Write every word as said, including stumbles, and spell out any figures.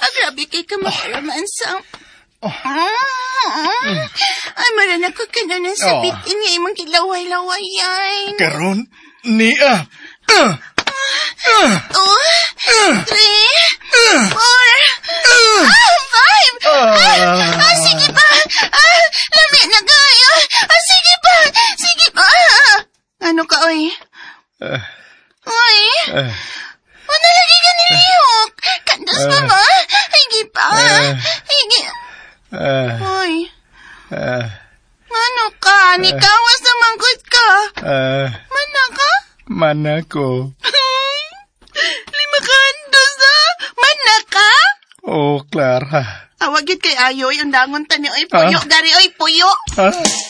Grabe kay ka makaramansa. Ah, ay, maranak ko ka na ng sabit. Oh. Ini imong kilaway-lawayan. Karon, niya. Uh, uh, Two, uh, three, uh, four, uh, ah, five. Uh, ah, ah, sige pa. Ah, lami na kayo. Ah, sige pa. Sige pa. Ah, ano ka, oy? Uh, oy? Uh, ano lagi ka niliyok? Kandos uh, pa ba? Higi pa. Uh, Higi. Uh, oy. Uh, ano ka? Nikawas na mangkot ka. Uh, Mana ka? Mana ko. Lima kandos na. Mana ka? Oh, Clara. Awagit kay Ayoy, ang dangon tani. Oy, puyo. Huh? Dari, oy, puyo. Huh?